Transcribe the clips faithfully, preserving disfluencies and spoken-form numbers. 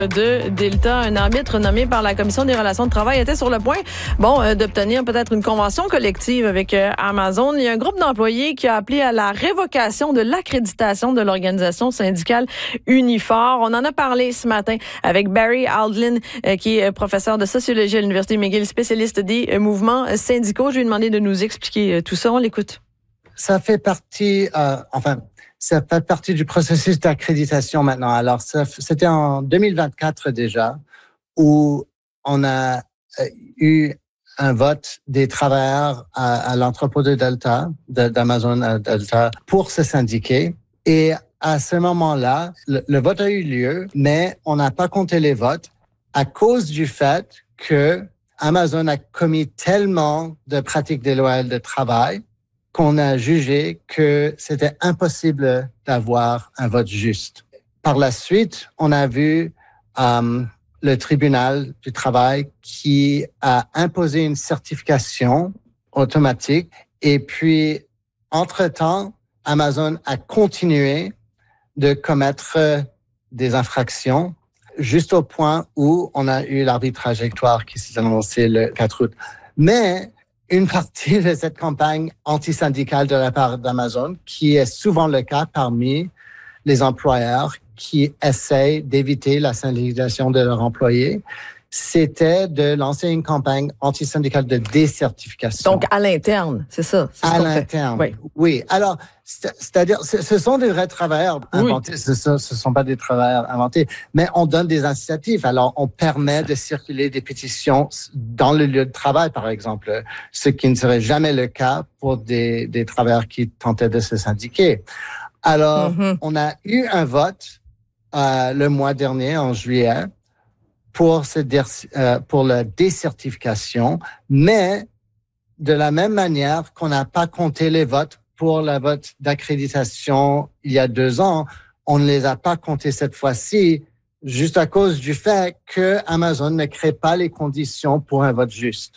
de Delta, un arbitre nommé par la Commission des relations de travail était sur le point, bon, euh, d'obtenir peut-être une convention collective avec euh, Amazon. Il y a un groupe d'employés qui a appelé à la révocation de l'accréditation de l'organisation syndicale Unifor. On en a parlé ce matin avec Barry Aldlin, euh, qui est professeur de sociologie à l'Université McGill, spécialiste des euh, mouvements syndicaux. Je lui ai demandé de nous expliquer euh, tout ça. On l'écoute. Ça fait partie, euh, enfin, ça fait partie du processus d'accréditation maintenant. Alors, ça, c'était en deux mille vingt-quatre déjà, où on a euh, eu un vote des travailleurs à, à l'entrepôt de Delta, de, d'Amazon à Delta, pour se syndiquer. Et à ce moment-là, le, le vote a eu lieu, mais on n'a pas compté les votes à cause du fait que Amazon a commis tellement de pratiques déloyales de travail qu'on a jugé que c'était impossible d'avoir un vote juste. Par la suite, on a vu euh, le tribunal du travail qui a imposé une certification automatique. Et puis, entre-temps, Amazon a continué de commettre des infractions juste au point où on a eu l'arbitre trajectoire qui s'est annoncé le quatre août. Mais une partie de cette campagne antisyndicale de la part d'Amazon, qui est souvent le cas parmi les employeurs qui essayent d'éviter la syndicalisation de leurs employés, c'était de lancer une campagne antisyndicale de décertification. Donc, à l'interne, c'est ça? C'est à l'interne, oui. oui. Alors, c'est-à-dire, ce sont des vrais travailleurs inventés, oui. ce ne sont pas des travailleurs inventés, mais on donne des incitatifs. Alors, on permet de circuler des pétitions dans le lieu de travail, par exemple, ce qui ne serait jamais le cas pour des, des travailleurs qui tentaient de se syndiquer. Alors, mm-hmm. on a eu un vote euh, le mois dernier, en juillet, pour, ce, euh, pour la décertification, mais de la même manière qu'on n'a pas compté les votes pour le vote d'accréditation il y a deux ans, on ne les a pas comptés cette fois-ci, juste à cause du fait que Amazon ne crée pas les conditions pour un vote juste.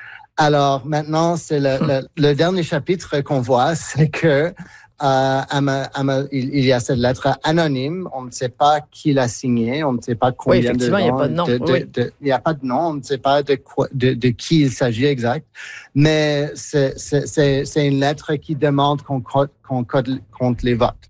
Alors maintenant, c'est le, le, le dernier chapitre qu'on voit, c'est que Euh, ama, ama, il, il y a cette lettre anonyme, on ne sait pas qui l'a signée, on ne sait pas combien oui, effectivement, de il n'y a pas de nom. De, de, oui. de, il n'y a pas de nom, on ne sait pas de, quoi, de, de qui il s'agit exact, mais c'est, c'est, c'est, c'est une lettre qui demande qu'on, qu'on compte les votes.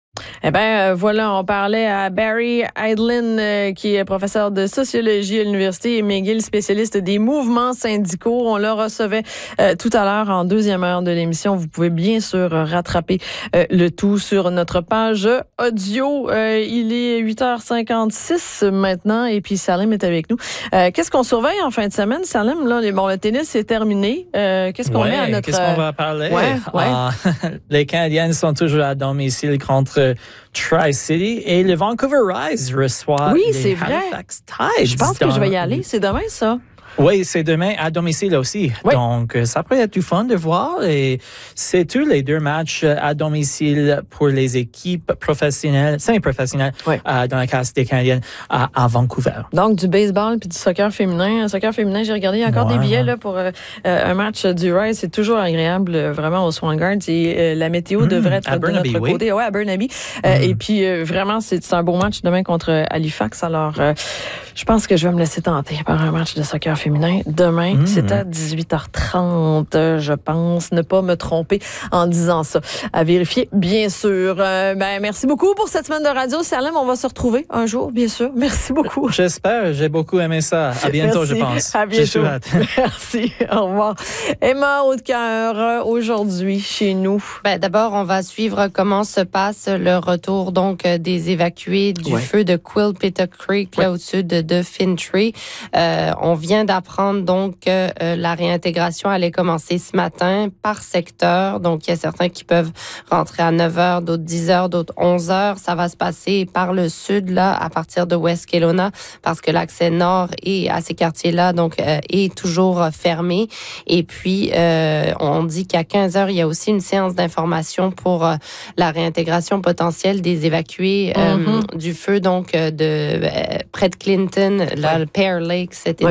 Eh bien, euh, voilà, on parlait à Barry Aldlin, euh, qui est professeur de sociologie à l'Université McGill, spécialiste des mouvements syndicaux. On le recevait euh, tout à l'heure en deuxième heure de l'émission. Vous pouvez bien sûr rattraper euh, le tout sur notre page audio. Euh, il est huit heures cinquante-six maintenant et puis Salim est avec nous. Euh, qu'est-ce qu'on surveille en fin de semaine, Salim? Là, les, bon, le tennis est terminé. Euh, qu'est-ce qu'on ouais, met à notre... Qu'est-ce qu'on va parler? Ouais, ouais. Uh, les Canadiens sont toujours à domicile contre Tri-City et le Vancouver Rise reçoit oui, les c'est Halifax vrai. Tides. Je pense que je vais y aller. C'est demain, ça. Oui, c'est demain à domicile aussi. Oui. Donc, ça pourrait être du fun de voir. Et c'est tous les deux matchs à domicile pour les équipes professionnelles, semi-professionnelles, oui. euh, dans la classe des Canadiennes à, à Vancouver. Donc, du baseball puis du soccer féminin. Soccer féminin, j'ai regardé, il y a encore ouais. des billets là, pour euh, un match du Rise. C'est toujours agréable, vraiment, au Swangard. Et euh, la météo mmh, devrait être de Burnaby, notre oui. côté. Ouais, à Burnaby. Mmh. Euh, et puis, euh, vraiment, c'est, c'est un beau match demain contre Halifax. Alors, euh, je pense que je vais me laisser tenter par un match de soccer féminin. Demain, mmh. c'est à dix-huit heures trente, je pense, ne pas me tromper en disant ça. À vérifier, bien sûr. Euh, ben, merci beaucoup pour cette semaine de radio. Salim, on va se retrouver un jour, bien sûr. Merci beaucoup. J'espère, j'ai beaucoup aimé ça. À bientôt, merci. je pense. À bientôt. Merci, au revoir. Emma Audecoeur, aujourd'hui, chez nous. Ben, d'abord, on va suivre comment se passe le retour donc des évacués du ouais. feu de Quill-Pita Creek, là, ouais. au sud de Fintry. Euh, on vient d'apprendre donc euh, la réintégration allait commencer ce matin par secteur. Donc, il y a certains qui peuvent rentrer à neuf heures, d'autres dix heures, d'autres onze heures. Ça va se passer par le sud, là, à partir de West Kelowna, parce que l'accès nord et à ces quartiers-là, donc, euh, est toujours fermé. Et puis, euh, on dit qu'à quinze heures, il y a aussi une séance d'information pour euh, la réintégration potentielle des évacués euh, mm-hmm. du feu, donc, de euh, près de Clinton, là, le Pear Lake, cet oui. énorme brasier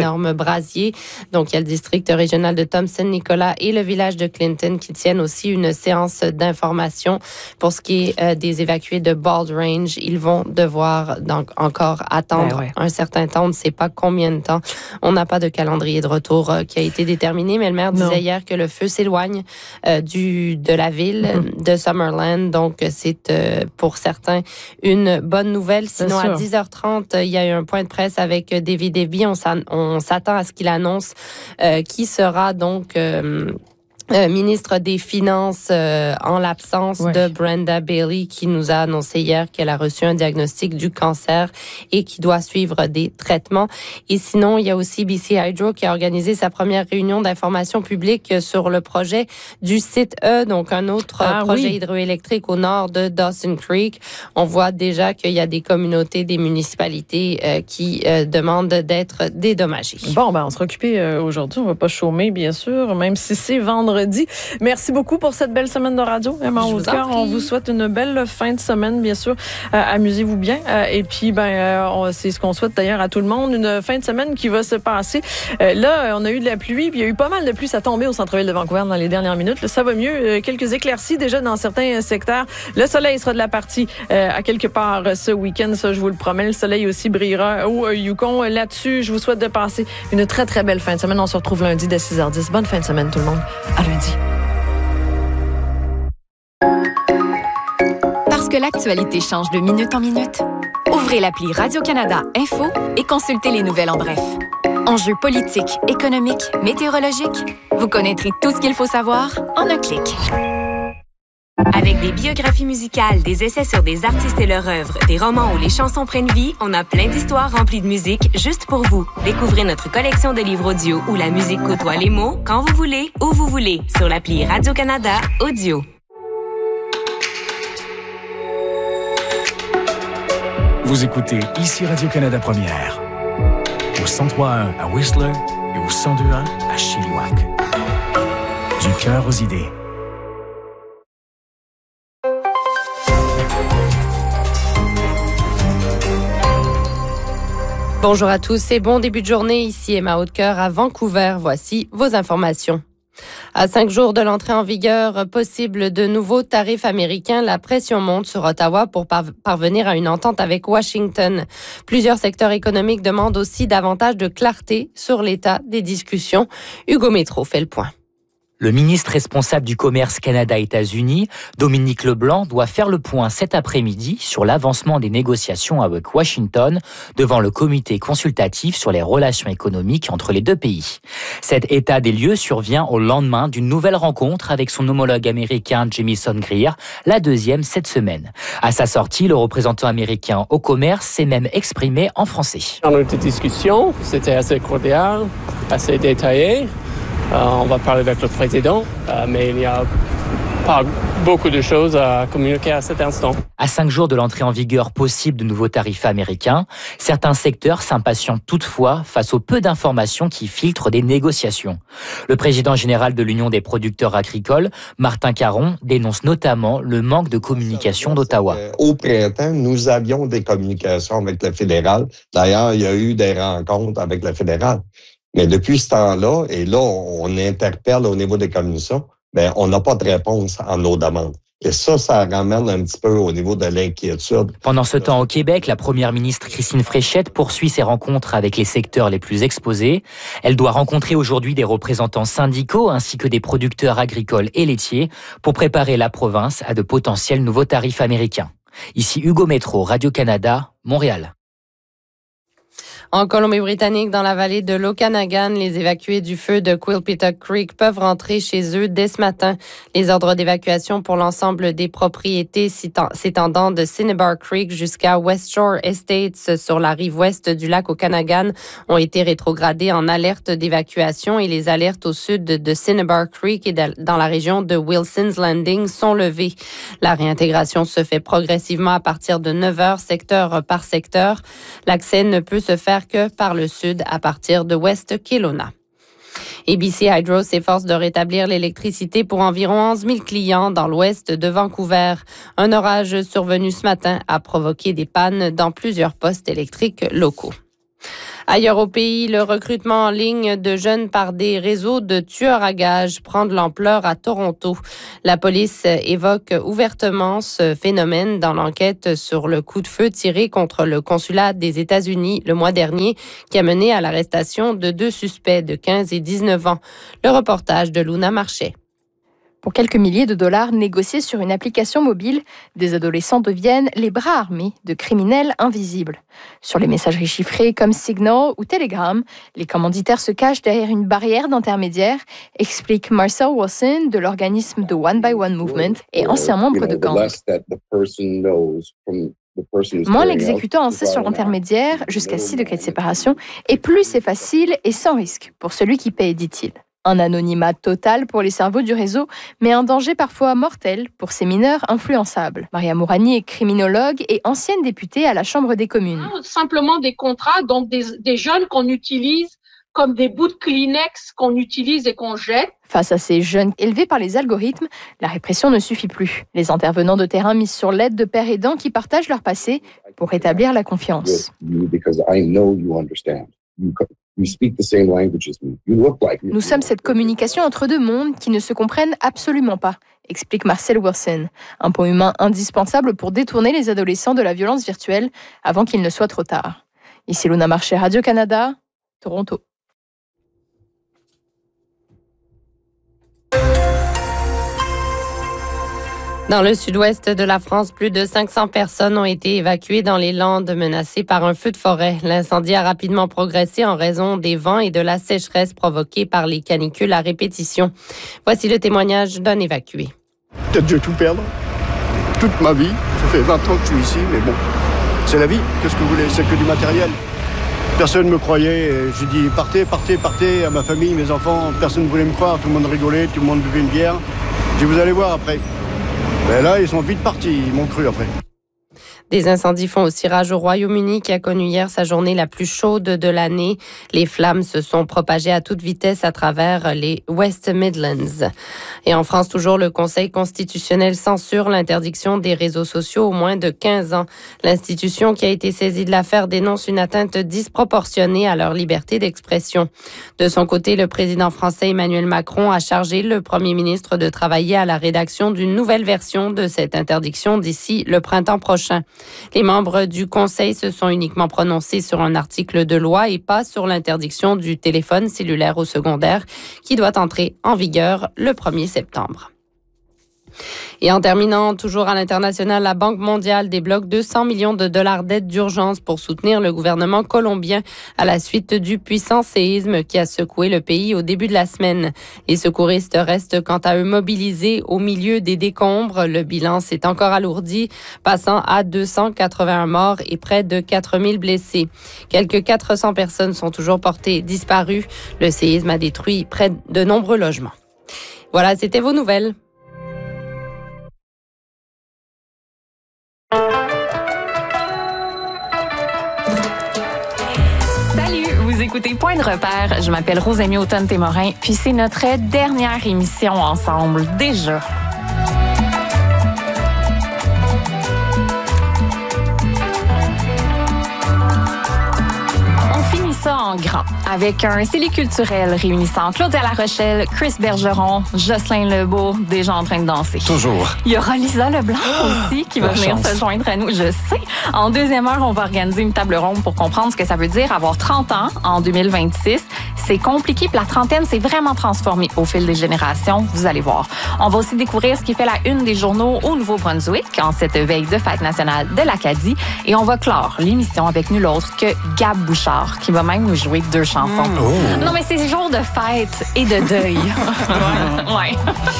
brasier. Donc, il y a le district régional de Thompson-Nicolas et le village de Clinton qui tiennent aussi une séance d'information. Pour ce qui est euh, des évacués de Bald Range, ils vont devoir donc encore attendre ben ouais. un certain temps. On ne sait pas combien de temps. On n'a pas de calendrier de retour euh, qui a été déterminé, mais le maire non. disait hier que le feu s'éloigne euh, du de la ville mm-hmm. de Summerland. Donc, c'est euh, pour certains une bonne nouvelle. Sinon, à dix heures trente, il y a eu un point de presse avec David Eby. On, on s'attend à ce qu'il annonce euh, qui sera donc... Euh, Euh, ministre des Finances euh, en l'absence ouais. de Brenda Bailey qui nous a annoncé hier qu'elle a reçu un diagnostic du cancer et qui doit suivre des traitements. Et sinon, il y a aussi B C Hydro qui a organisé sa première réunion d'information publique sur le projet du site E, donc un autre ah, projet oui. hydroélectrique au nord de Dawson Creek. On voit déjà qu'il y a des communautés, des municipalités euh, qui euh, demandent d'être dédommagées. Bon, ben on sera occupé euh, aujourd'hui. On va pas chômer, bien sûr, même si c'est vendredi. Merci beaucoup pour cette belle semaine de radio, Emma Haute-Cœur. On vous souhaite une belle fin de semaine, bien sûr. Euh, amusez-vous bien. Euh, et puis, ben, euh, on, c'est ce qu'on souhaite d'ailleurs à tout le monde. Une fin de semaine qui va se passer. Euh, là, on a eu de la pluie, puis il y a eu pas mal de pluie. Ça tombait au centre-ville de Vancouver dans les dernières minutes. Là, ça va mieux. Euh, quelques éclaircies déjà dans certains secteurs. Le soleil sera de la partie euh, à quelque part ce week-end. Ça, je vous le promets. Le soleil aussi brillera au euh, Yukon. Là-dessus, je vous souhaite de passer une très, très belle fin de semaine. On se retrouve lundi dès six heures dix. Bonne fin de semaine, tout le monde. À lundi. Parce que l'actualité change de minute en minute, ouvrez l'appli Radio-Canada Info et consultez les nouvelles en bref. Enjeux politiques, économiques, météorologiques, vous connaîtrez tout ce qu'il faut savoir en un clic. Avec des biographies musicales, des essais sur des artistes et leur œuvre, des romans où les chansons prennent vie, on a plein d'histoires remplies de musique juste pour vous. Découvrez notre collection de livres audio où la musique côtoie les mots quand vous voulez, où vous voulez, sur l'appli Radio-Canada Audio. Vous écoutez ici Radio-Canada Première, au cent trois point un à Whistler et au cent deux point un à Chilliwack. Du cœur aux idées. Bonjour à tous et bon début de journée. Ici Emma Haute-Cœur à Vancouver. Voici vos informations. À cinq jours de l'entrée en vigueur possible de nouveaux tarifs américains, la pression monte sur Ottawa pour parvenir à une entente avec Washington. Plusieurs secteurs économiques demandent aussi davantage de clarté sur l'état des discussions. Hugo Métro fait le point. Le ministre responsable du commerce Canada-États-Unis, Dominique Leblanc, doit faire le point cet après-midi sur l'avancement des négociations avec Washington devant le comité consultatif sur les relations économiques entre les deux pays. Cet état des lieux survient au lendemain d'une nouvelle rencontre avec son homologue américain Jamieson Greer, la deuxième cette semaine. À sa sortie, le représentant américain au commerce s'est même exprimé en français. On a eu des discussions, c'était assez cordial, assez détaillé. Euh, on va parler avec le président, euh, mais il n'y a pas beaucoup de choses à communiquer à cet instant. À cinq jours de l'entrée en vigueur possible de nouveaux tarifs américains, certains secteurs s'impatientent toutefois face au peu d'informations qui filtrent des négociations. Le président général de l'Union des producteurs agricoles, Martin Caron, dénonce notamment le manque de communication d'Ottawa. Au printemps, nous avions des communications avec le fédéral. D'ailleurs, il y a eu des rencontres avec le fédéral. Mais depuis ce temps-là, et là, on interpelle au niveau des commissions, ben, on n'a pas de réponse à nos demandes. Et ça, ça ramène un petit peu au niveau de l'inquiétude. Pendant ce temps, au Québec, la première ministre Christine Fréchette poursuit ses rencontres avec les secteurs les plus exposés. Elle doit rencontrer aujourd'hui des représentants syndicaux ainsi que des producteurs agricoles et laitiers pour préparer la province à de potentiels nouveaux tarifs américains. Ici Hugo Métro, Radio-Canada, Montréal. En Colombie-Britannique, dans la vallée de l'Okanagan, les évacués du feu de Quilpita Creek peuvent rentrer chez eux dès ce matin. Les ordres d'évacuation pour l'ensemble des propriétés s'étendant de Cinnabar Creek jusqu'à West Shore Estates sur la rive ouest du lac Okanagan ont été rétrogradés en alerte d'évacuation et les alertes au sud de Cinnabar Creek et dans la région de Wilson's Landing sont levées. La réintégration se fait progressivement à partir de neuf heures, secteur par secteur. L'accès ne peut se faire que par le sud à partir de West Kelowna. A B C Hydro s'efforce de rétablir l'électricité pour environ onze mille clients dans l'ouest de Vancouver. Un orage survenu ce matin a provoqué des pannes dans plusieurs postes électriques locaux. Ailleurs au pays, le recrutement en ligne de jeunes par des réseaux de tueurs à gages prend de l'ampleur à Toronto. La police évoque ouvertement ce phénomène dans l'enquête sur le coup de feu tiré contre le consulat des États-Unis le mois dernier, qui a mené à l'arrestation de deux suspects de quinze et dix-neuf ans. Le reportage de Luna Marchais. Pour quelques milliers de dollars négociés sur une application mobile, des adolescents deviennent les bras armés de criminels invisibles. Sur les messageries chiffrées comme Signal ou Telegram, les commanditaires se cachent derrière une barrière d'intermédiaire, explique Marcel Wilson de l'organisme The One by One Movement et ancien membre de gang. Moins l'exécutant en sait sur l'intermédiaire, jusqu'à six degrés de séparation, et plus c'est facile et sans risque pour celui qui paie, dit-il. Un anonymat total pour les cerveaux du réseau, mais un danger parfois mortel pour ces mineurs influençables. Maria Mourani est criminologue et ancienne députée à la Chambre des communes. Simplement des contrats, donc des, des jeunes qu'on utilise comme des bouts de Kleenex qu'on utilise et qu'on jette. Face à ces jeunes élevés par les algorithmes, la répression ne suffit plus. Les intervenants de terrain misent sur l'aide de pères aidants qui partagent leur passé pour rétablir la confiance. Nous sommes cette communication entre deux mondes qui ne se comprennent absolument pas, explique Marcel Wilson. Un pont humain indispensable pour détourner les adolescents de la violence virtuelle avant qu'il ne soit trop tard. Ici Luna Marchais, Radio-Canada, Toronto. Dans le sud-ouest de la France, plus de cinq cents personnes ont été évacuées dans les Landes menacées par un feu de forêt. L'incendie a rapidement progressé en raison des vents et de la sécheresse provoquée par les canicules à répétition. Voici le témoignage d'un évacué. Peut-être je vais tout perdre. Toute ma vie. Ça fait vingt ans que je suis ici, mais bon, c'est la vie. Qu'est-ce que vous voulez? C'est que du matériel. Personne ne me croyait. J'ai dit partez, partez, partez à ma famille, mes enfants. Personne ne voulait me croire. Tout le monde rigolait, tout le monde buvait une bière. J'ai dit vous allez voir après. Ben là, ils sont vite partis, ils m'ont cru après. Des incendies font aussi rage au Royaume-Uni qui a connu hier sa journée la plus chaude de l'année. Les flammes se sont propagées à toute vitesse à travers les West Midlands. Et en France, toujours, le Conseil constitutionnel censure l'interdiction des réseaux sociaux au moins de quinze ans. L'institution qui a été saisie de l'affaire dénonce une atteinte disproportionnée à leur liberté d'expression. De son côté, le président français Emmanuel Macron a chargé le premier ministre de travailler à la rédaction d'une nouvelle version de cette interdiction d'ici le printemps prochain. Les membres du Conseil se sont uniquement prononcés sur un article de loi et pas sur l'interdiction du téléphone cellulaire au secondaire qui doit entrer en vigueur le premier septembre. Et en terminant, toujours à l'international, la Banque mondiale débloque deux cents millions de dollars d'aide d'urgence pour soutenir le gouvernement colombien à la suite du puissant séisme qui a secoué le pays au début de la semaine. Les secouristes restent quant à eux mobilisés au milieu des décombres. Le bilan s'est encore alourdi, passant à deux cent quatre-vingt-un morts et près de quatre mille blessés. Quelques quatre cents personnes sont toujours portées disparues. Le séisme a détruit près de nombreux logements. Voilà, c'était vos nouvelles. Vous écoutez Point de repère. Je m'appelle Rosemie Automne-Témorin, puis c'est notre dernière émission ensemble, déjà. Ça en grand, avec un C E L I culturel réunissant Claudia Larochelle, Chris Bergeron, Jocelyn Lebeau, déjà en train de danser. Toujours. Il y aura Lisa Leblanc aussi qui va La venir chance. se joindre à nous, je sais. En deuxième heure, on va organiser une table ronde pour comprendre ce que ça veut dire avoir trente ans en deux mille vingt-six. C'est compliqué, puis la trentaine s'est vraiment transformée au fil des générations, vous allez voir. On va aussi découvrir ce qui fait la une des journaux au Nouveau-Brunswick en cette veille de fête nationale de l'Acadie. Et on va clore l'émission avec nul autre que Gab Bouchard, qui va même nous jouer deux chansons. Mmh. Oh. Non, mais c'est jour de fête et de deuil. ouais. ouais.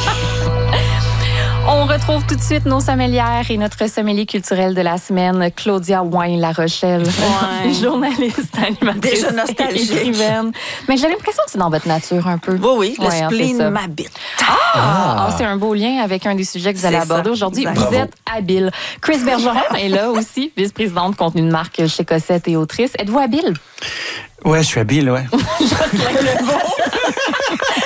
On retrouve tout de suite nos sommelières et notre sommelier culturel de la semaine, Claudia Ouin-Larochelle, Ouais. journaliste, animatrice, Déjà nostalgique. écrivaine. Mais j'ai l'impression que c'est dans votre nature un peu. Oui, oui, le Ouais, hein, c'est spleen ça. m'habite. Ah! Ah. Ah, c'est un beau lien avec un des sujets que vous allez C'est ça. aborder aujourd'hui. Exact. Vous Bravo. êtes habile. Chris Bergeron est là aussi, vice-présidente contenu de marque chez Cossette et autrice. Êtes-vous habile? Ouais, je suis habile, ouais.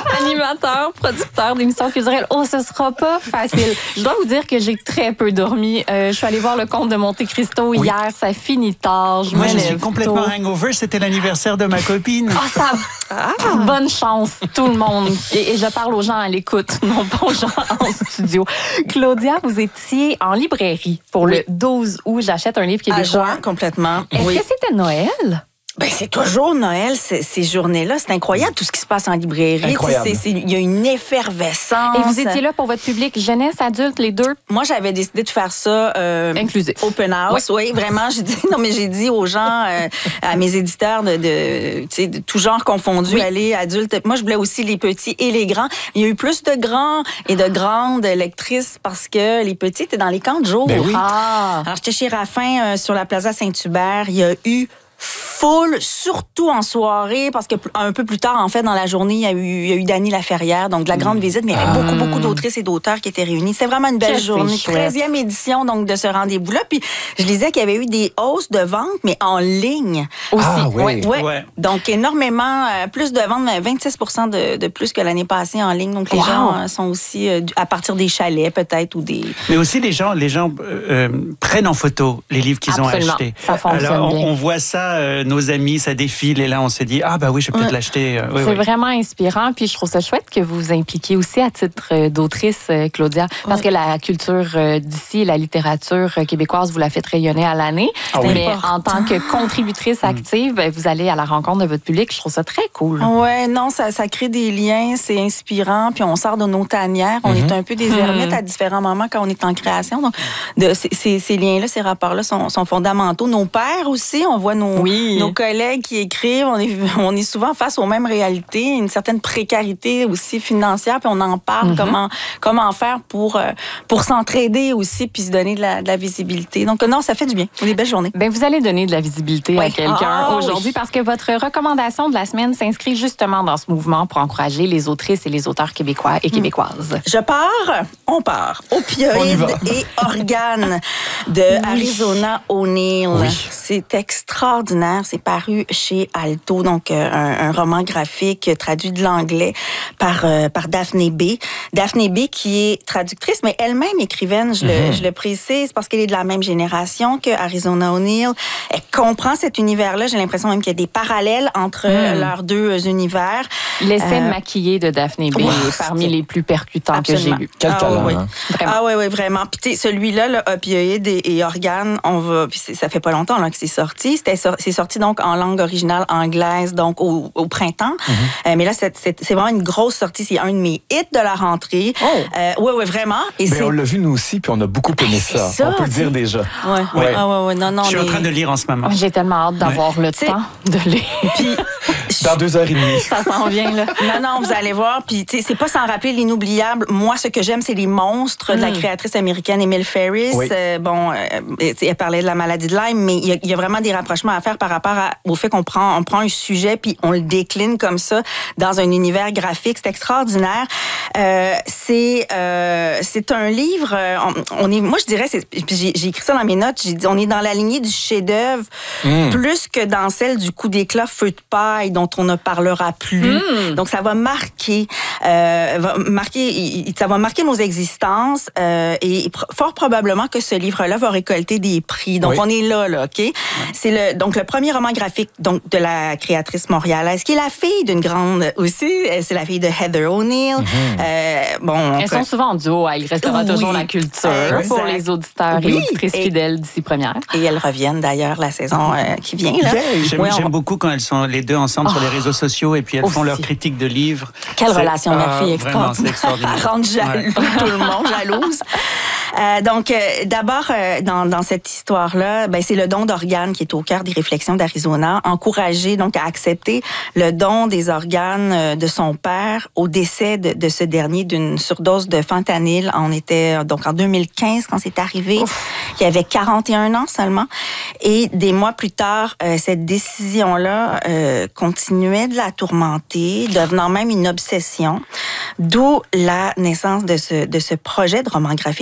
Animateur, producteur d'émissions culturelles. Oh, ce sera pas facile. Je dois vous dire que j'ai très peu dormi. Euh, je suis allée voir le Comte de Monte Cristo oui. hier. Ça finit tard. Je Moi, me je suis lève complètement tôt. hangover. C'était l'anniversaire de ma copine. Oh, ça... ah. Bonne chance, tout le monde. Et, et je parle aux gens à l'écoute, non pas aux gens en studio. Claudia, vous étiez en librairie pour oui. le douze août. J'achète un livre québécois. À juin, complètement. Est-ce oui. que c'était Noël? Ben, c'est toujours Noël, ces, ces journées-là. C'est incroyable tout ce qui se passe en librairie. Incroyable. Il y a une effervescence. Et vous étiez là pour votre public jeunesse, adulte, les deux? Moi, j'avais décidé de faire ça euh, inclusif. Open house. Oui, oui vraiment. J'ai dit non, mais j'ai dit aux gens, euh, à mes éditeurs de, de, tu sais, de tout genre confondu, oui. allez, adultes. Moi, je voulais aussi les petits et les grands. Il y a eu plus de grands et de grandes lectrices parce que les petits étaient dans les camps de jour. Ben oui. Ah. Alors, j'étais chez Raffin euh, sur la Plaza Saint-Hubert. Il y a eu foule, surtout en soirée, parce que un peu plus tard, en fait, dans la journée, il y a eu, il y a eu Dany Laferrière, donc de la grande visite, mais il y avait ah. beaucoup, beaucoup d'autrices et d'auteurs qui étaient réunis. C'était vraiment une belle Quelle journée. treizième édition, donc, de ce rendez-vous-là. Puis, je disais qu'il y avait eu des hausses de ventes, mais en ligne aussi. Ah, oui. Ouais, ouais. Ouais. Donc, énormément, euh, plus de ventes, vingt-six pour cent de, de plus que l'année passée en ligne. Donc, les wow. gens euh, sont aussi euh, à partir des chalets, peut-être, ou des... Mais aussi, les gens, les gens euh, prennent en photo les livres qu'ils Absolument. ont achetés. Ça fonctionne Alors, on, bien. on voit ça, euh, nos amis, ça défile, et là, on s'est dit, ah, bah oui, je vais peut-être ouais. l'acheter. Oui, c'est oui. vraiment inspirant, puis je trouve ça chouette que vous vous impliquiez aussi à titre d'autrice, Claudia, parce ouais. que la culture d'ici, la littérature québécoise, vous la faites rayonner à l'année, ah oui. mais en tant que contributrice active, vous allez à la rencontre de votre public. Je trouve ça très cool. Ouais, non, ça, ça crée des liens, c'est inspirant, puis on sort de nos tanières. On mm-hmm. est un peu des ermites à différents moments quand on est en création. Donc, de, ces, ces liens-là, ces rapports-là sont, sont fondamentaux. Nos pairs aussi, on voit nos, oui. nos collègues qui écrivent, on est, on est souvent face aux mêmes réalités, une certaine précarité aussi financière, puis on en parle, mm-hmm. comment, comment faire pour, pour s'entraider aussi, puis se donner de la, de la visibilité. Donc non, ça fait du bien. Des belles journées. Bien, vous allez donner de la visibilité oui. à quelqu'un ah, aujourd'hui, oui. parce que votre recommandation de la semaine s'inscrit justement dans ce mouvement pour encourager les autrices et les auteurs québécois et québécoises. Je pars, on part. Opioïdes et organes de oui. Arizona O'Neill. Oui. C'est extraordinaire. C'est paru chez Alto, donc euh, un, un roman graphique traduit de l'anglais par, euh, par Daphné B. Daphné B qui est traductrice, mais elle-même écrivaine, je, mm-hmm. le, je le précise, parce qu'elle est de la même génération que Arizona O'Neill. Elle comprend cet univers-là. J'ai l'impression même qu'il y a des parallèles entre mm. leurs deux univers. L'essai euh... maquillé de Daphné B est parmi les plus percutants Absolument. que j'ai lus. Quel ah, talent, oui. hein? Ah oui, oui, vraiment. Puis tu sais, celui-là, là, opioïdes et, et organes, on va... Puis ça fait pas longtemps là, que c'est sorti. C'était so... C'est sorti donc en langue originale anglaise, donc au, au printemps. Mm-hmm. Euh, mais là, c'est, c'est, c'est vraiment une grosse sortie. C'est un de mes hits de la rentrée. Oh. Euh, oui, oui, vraiment. Et mais on l'a vu nous aussi, puis on a beaucoup aimé ça. ça. On peut le dire déjà. Oui, oui. Ouais. Ah, ouais, ouais. Non, non, je suis mais... en train de lire en ce moment. J'ai tellement hâte d'avoir ouais. le temps de lire. Puis, dans deux heures et demie. Ça s'en vient, là. Non, non, vous allez voir. Puis, tu sais, c'est pas sans rappeler l'inoubliable. Moi, ce que j'aime, c'est les monstres mm. de la créatrice américaine Emile Ferris. Oui. Euh, bon, euh, elle parlait de la maladie de Lyme, mais il y, y a vraiment des rapprochements à faire par rapport à, au fait qu'on prend, on prend un sujet puis on le décline comme ça dans un univers graphique. C'est extraordinaire. Euh, c'est, euh, c'est un livre. On, on est, moi, je dirais, c'est, j'ai, j'ai écrit ça dans mes notes. J'ai dit, on est dans la lignée du chef-d'œuvre mm. plus que dans celle du coup d'éclat feu de paille dont on ne parlera plus. Mm. Donc, ça va marquer, euh, va marquer, ça va marquer nos existences euh, et fort probablement que ce livre-là va récolter des prix. Donc, oui. on est là, là, ok. Ouais. C'est le donc le premier roman graphique donc de la créatrice montréalaise, qui est la fille d'une grande aussi. C'est la fille de Heather O'Neill. Mm-hmm. Euh, bon, elles sont souvent en duo. Il restera oui. toujours la culture exact. Pour les auditeurs oui. et auditrices et, fidèles d'ici première. Et elles reviennent d'ailleurs la saison euh, qui vient là. Yeah, j'aime, ouais, j'aime on... beaucoup quand elles sont les deux ensemble oh. sur les réseaux sociaux et puis elles aussi. Font leurs critiques de livres. Quelle c'est, relation euh, mère-fille extraordinaire. extraordinaire. Rendre jaloux ouais. tout le monde jalouse. Euh, donc, euh, d'abord, euh, dans, dans cette histoire-là, ben, c'est le don d'organes qui est au cœur des réflexions d'Arizona. Encourager donc à accepter le don des organes euh, de son père au décès de, de ce dernier d'une surdose de fentanyl. On était donc en deux mille quinze quand c'est arrivé. Ouf. Il avait quarante et un ans seulement. Et des mois plus tard, euh, cette décision-là euh, continuait de la tourmenter, devenant même une obsession. D'où la naissance de ce, de ce projet de roman graphique-là. Puis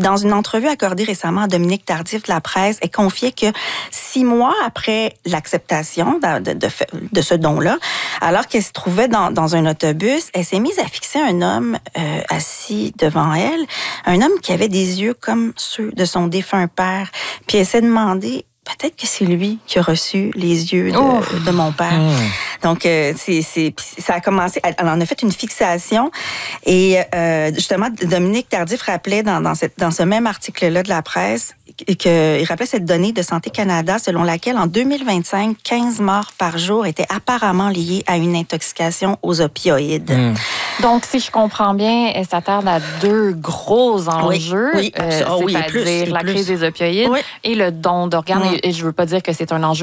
Puis dans une entrevue accordée récemment à Dominique Tardif de la Presse, elle confiait que six mois après l'acceptation de, de, de, de ce don-là, alors qu'elle se trouvait dans, dans un autobus, elle s'est mise à fixer un homme euh, assis devant elle, un homme qui avait des yeux comme ceux de son défunt père. Puis elle s'est demandé, peut-être que c'est lui qui a reçu les yeux de, oh. de mon père. Mmh. Donc, euh, c'est, c'est, ça a commencé, elle en a fait une fixation. Et euh, justement, Dominique Tardif rappelait dans, dans, cette, dans ce même article-là de la presse qu'il rappelait cette donnée de Santé Canada selon laquelle, en deux mille vingt-cinq, quinze morts par jour étaient apparemment liées à une intoxication aux opioïdes. Mmh. Donc, si je comprends bien, elle s'attarde à deux gros enjeux, oui, oui, euh, oh, c'est-à-dire oui, plus, la plus. crise des opioïdes oui. et le don d'organes. Mmh. Et, et je veux pas dire que c'est un enjeu